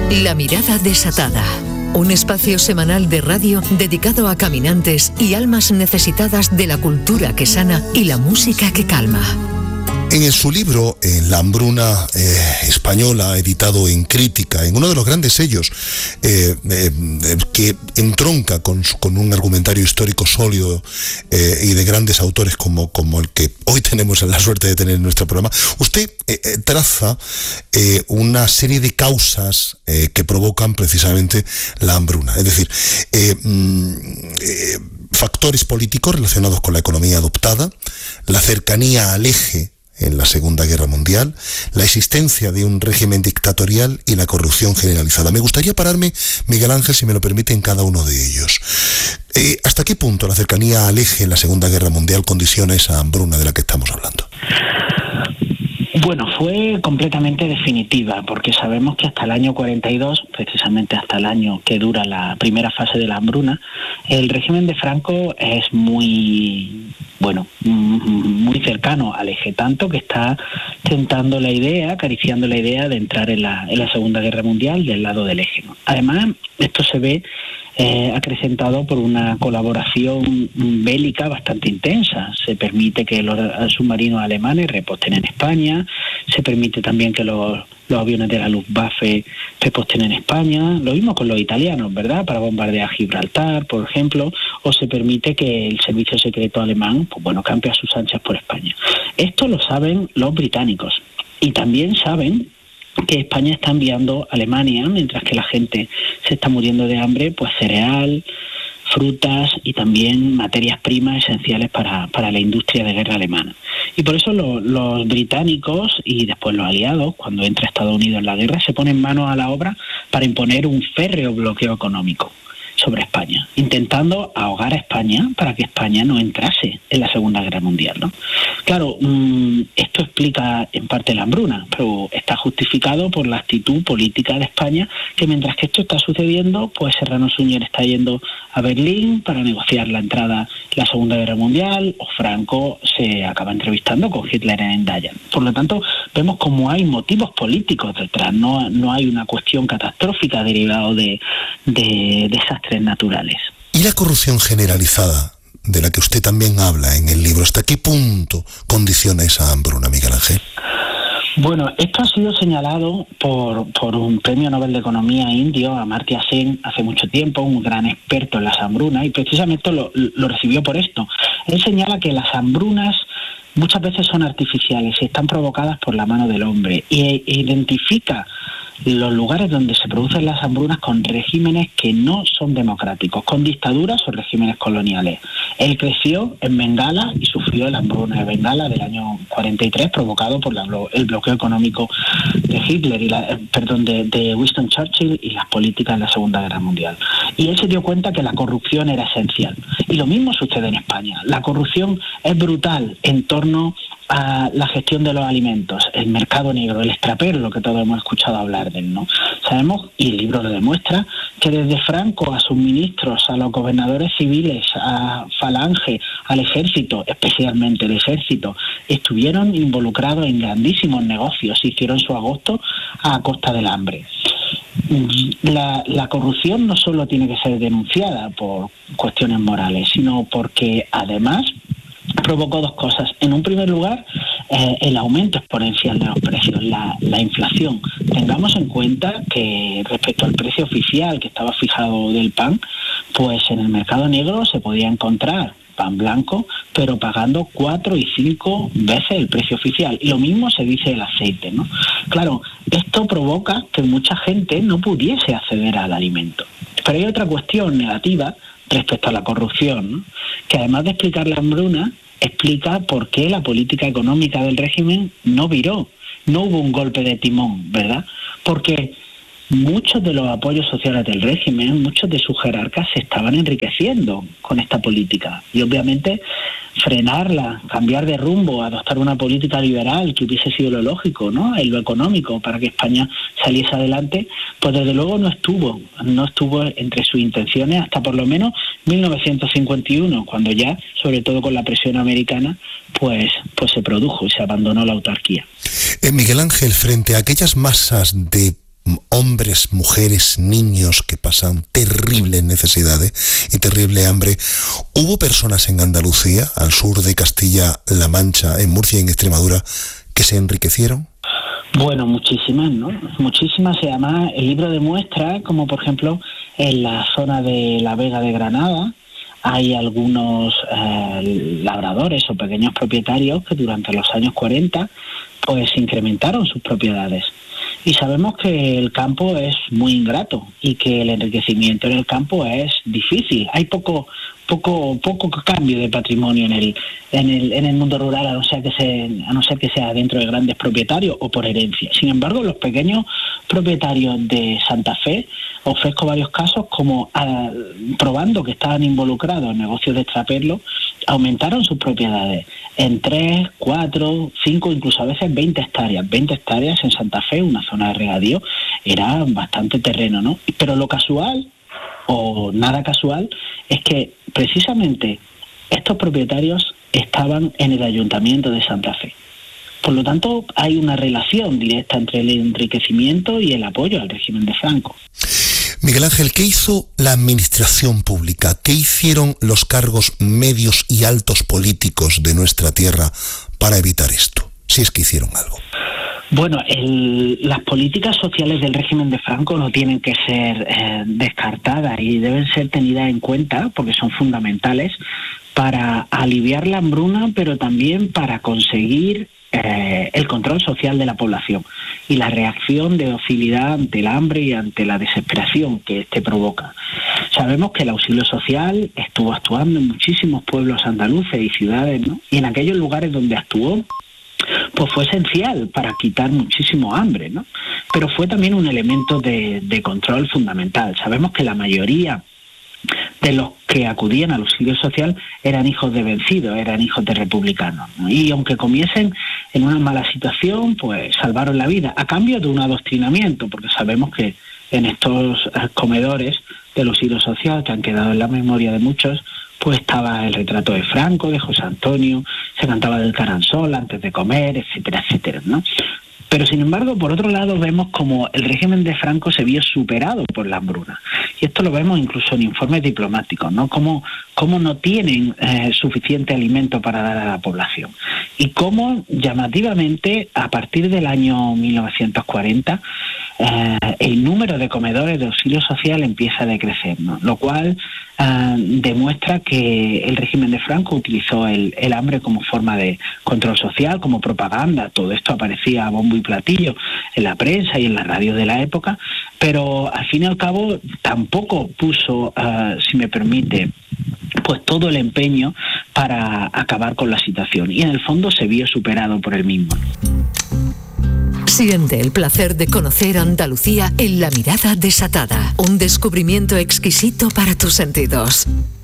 La mirada desatada. Un espacio semanal de radio dedicado a caminantes y almas necesitadas de la cultura que sana y la música que calma. En su libro, La hambruna española, editado en Crítica, en uno de los grandes sellos que entronca con un argumentario histórico sólido y de grandes autores como el que hoy tenemos la suerte de tener en nuestro programa, usted traza una serie de causas que provocan precisamente la hambruna. Es decir, factores políticos relacionados con la economía adoptada, la cercanía al eje en la Segunda Guerra Mundial, la existencia de un régimen dictatorial y la corrupción generalizada. Me gustaría pararme, Miguel Ángel, si me lo permite, en cada uno de ellos. ¿Hasta qué punto la cercanía al eje en la Segunda Guerra Mundial condiciona esa hambruna de la que estamos hablando? Bueno, fue completamente definitiva, porque sabemos que hasta el año 42, precisamente hasta el año que dura la primera fase de la hambruna, el régimen de Franco es muy cercano al eje, tanto que está tentando la idea, acariciando la idea de entrar en la Segunda Guerra Mundial del lado del eje, ¿no? Además, esto se ve acrecentado por una colaboración bélica bastante intensa. Se permite que los submarinos alemanes reposten en España, se permite también que los aviones de la Luftwaffe reposten en España, lo mismo con los italianos, ¿verdad?, para bombardear Gibraltar, por ejemplo, o se permite que el servicio secreto alemán, campe a sus anchas por España. Esto lo saben los británicos y también saben que España está enviando a Alemania, mientras que la gente se está muriendo de hambre, pues cereal, frutas y también materias primas esenciales para la industria de guerra alemana. Y por eso los británicos y después los aliados, cuando entra Estados Unidos en la guerra, se ponen manos a la obra para imponer un férreo bloqueo económico sobre España, intentando ahogar a España para que España no entrase en la Segunda Guerra Mundial, ¿no? Claro, esto explica en parte la hambruna, pero está justificado por la actitud política de España, que mientras que esto está sucediendo, pues Serrano Suñer está yendo a Berlín para negociar la entrada en la Segunda Guerra Mundial, o Franco se acaba entrevistando con Hitler en Dayan. Por lo tanto, vemos como hay motivos políticos detrás, no hay una cuestión catastrófica derivada de desastres naturales. ¿Y la corrupción generalizada, de la que usted también habla en el libro, hasta qué punto condiciona esa hambruna, Miguel Ángel? Bueno, esto ha sido señalado por un premio Nobel de Economía indio, Amartya Sen, hace mucho tiempo, un gran experto en las hambrunas, y precisamente lo recibió por esto. Él señala que las hambrunas muchas veces son artificiales y están provocadas por la mano del hombre, e identifica los lugares donde se producen las hambrunas con regímenes que no son democráticos, con dictaduras o regímenes coloniales. Él creció en Bengala y sufrió la hambruna de Bengala del año 43, provocado por el bloqueo económico de Hitler de Winston Churchill y las políticas en la Segunda Guerra Mundial. Y él se dio cuenta que la corrupción era esencial. Y lo mismo sucede en España. La corrupción es brutal en torno a la gestión de los alimentos, el mercado negro, el extrapero, lo que todos hemos escuchado hablar de él, ¿no? Sabemos, y el libro lo demuestra, que desde Franco a sus ministros, a los gobernadores civiles, a Falange, al ejército, especialmente el ejército, estuvieron involucrados en grandísimos negocios, hicieron su agosto a costa del hambre. La corrupción no solo tiene que ser denunciada por cuestiones morales, sino porque además provocó dos cosas. En un primer lugar, el aumento exponencial de los precios, la inflación. Tengamos en cuenta que respecto al precio oficial que estaba fijado del pan, pues en el mercado negro se podía encontrar pan blanco, pero pagando 4 y 5 veces el precio oficial. Y lo mismo se dice del aceite, ¿no? Claro, esto provoca que mucha gente no pudiese acceder al alimento. Pero hay otra cuestión negativa respecto a la corrupción, ¿no? Que además de explicar la hambruna, explica por qué la política económica del régimen no viró, no hubo un golpe de timón, ¿verdad? Porque muchos de los apoyos sociales del régimen, muchos de sus jerarcas se estaban enriqueciendo con esta política. Y obviamente frenarla, cambiar de rumbo, adoptar una política liberal que hubiese sido lo lógico, ¿no?, en lo económico, para que España saliese adelante, pues desde luego no estuvo entre sus intenciones hasta por lo menos 1951, cuando ya, sobre todo con la presión americana, pues se produjo y se abandonó la autarquía. Miguel Ángel, frente a aquellas masas de hombres, mujeres, niños que pasan terribles necesidades y terrible hambre. ¿Hubo personas en Andalucía, al sur de Castilla-La Mancha, en Murcia y en Extremadura, que se enriquecieron? Bueno, muchísimas, ¿no? Muchísimas. Y además el libro demuestra, como por ejemplo en la zona de la Vega de Granada, hay algunos labradores o pequeños propietarios que durante los años 40 pues incrementaron sus propiedades. Y sabemos que el campo es muy ingrato y que el enriquecimiento en el campo es difícil. Hay poco cambio de patrimonio en el mundo rural, a no ser que sea dentro de grandes propietarios o por herencia. Sin embargo, los pequeños propietarios de Santa Fe, ofrezco varios casos como probando que estaban involucrados en negocios de extraperlo, aumentaron sus propiedades en 3, 4, 5, incluso a veces 20 hectáreas. 20 hectáreas en Santa Fe, una zona de regadío, era bastante terreno, ¿no? Pero lo casual, o nada casual, es que precisamente estos propietarios estaban en el Ayuntamiento de Santa Fe. Por lo tanto, hay una relación directa entre el enriquecimiento y el apoyo al régimen de Franco. Miguel Ángel, ¿qué hizo la administración pública? ¿Qué hicieron los cargos medios y altos políticos de nuestra tierra para evitar esto? Si es que hicieron algo. Bueno, las políticas sociales del régimen de Franco no tienen que ser descartadas y deben ser tenidas en cuenta porque son fundamentales para aliviar la hambruna, pero también para conseguir el control social de la población y la reacción de docilidad ante el hambre y ante la desesperación que éste provoca. Sabemos que el auxilio social estuvo actuando en muchísimos pueblos andaluces y ciudades, ¿no? Y en aquellos lugares donde actuó, pues fue esencial para quitar muchísimo hambre, ¿no? Pero fue también un elemento de control fundamental. Sabemos que la mayoría de los que acudían al auxilio social eran hijos de vencidos, eran hijos de republicanos, ¿no? Y aunque comiesen en una mala situación, pues salvaron la vida, a cambio de un adoctrinamiento, porque sabemos que en estos comedores del auxilio social, que han quedado en la memoria de muchos, pues estaba el retrato de Franco, de José Antonio, se cantaba del Caransol antes de comer, etcétera, etcétera, ¿no? Pero sin embargo, por otro lado, vemos como el régimen de Franco se vio superado por la hambruna. Y esto lo vemos incluso en informes diplomáticos, ¿no? Cómo no tienen suficiente alimento para dar a la población. Y cómo, llamativamente, a partir del año 1940, el número de comedores de auxilio social empieza a decrecer, ¿no? Lo cual demuestra que el régimen de Franco utilizó el hambre como forma de control social, como propaganda. Todo esto aparecía a bombo y platillo en la prensa y en la radio de la época, pero al fin y al cabo tampoco puso, si me permite, pues todo el empeño para acabar con la situación, y en el fondo se vio superado por él mismo. Siente el placer de conocer Andalucía en La Mirada Desatada, un descubrimiento exquisito para tus sentidos.